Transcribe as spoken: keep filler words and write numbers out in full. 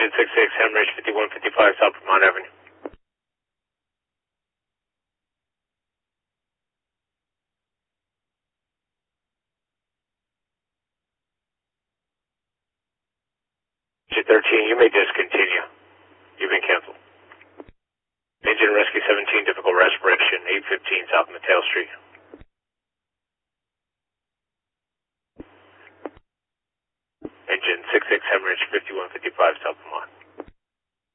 Engine six six, Hemorrhage fifty-one fifty-five, South Vermont Avenue. Engine thirteen, you may discontinue. You've been canceled. Engine Rescue seventeen, difficult respiration, eight fifteen South Mateo Street. Engine six six, Hemorrhage fifty-one fifty-five, South Vermont.